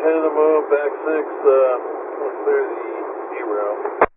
ahead of the move, back 6, clear the D-rail.